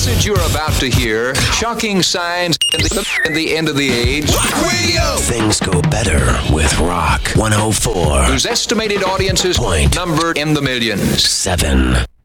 message you're about to hear, shocking signs in the end of the age. Rock Radio! Things go better with Rock 104. Whose estimated audiences numbered in the millions. 7.